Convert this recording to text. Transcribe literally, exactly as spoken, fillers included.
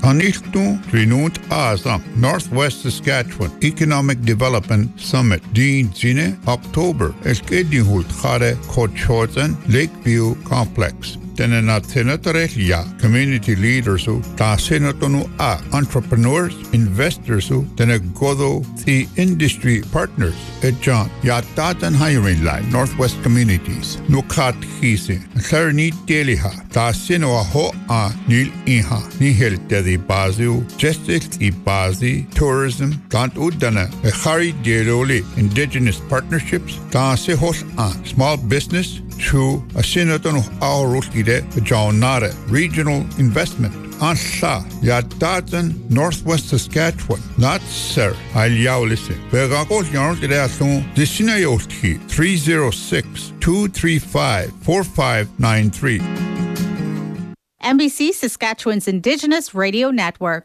Haniltu Rinunt Asa, Northwest Saskatchewan Economic Development Summit, Dean Zine, October, Elkedihult Khare Kochotzen, Lakeview Complex. Tena na senatorehlia, community leaders who ta senatonu a entrepreneurs, investors who tena godo the industry partners at John ya tatan hiring line Northwest Communities nukat hisi therni teliha ta seno a ho a nil iha ni helte di bazu justice i bazi tourism tant udana e khari deloli indigenous partnerships ta se hos a small business to a senator Aurukide Jaunare Regional Investment Ansha Yadatan Northwest Saskatchewan not sir Aliaulise Begakol Yarnkidasun Dishinayoti three oh six, two three five, four five nine three N B C Saskatchewan's Indigenous Radio Network.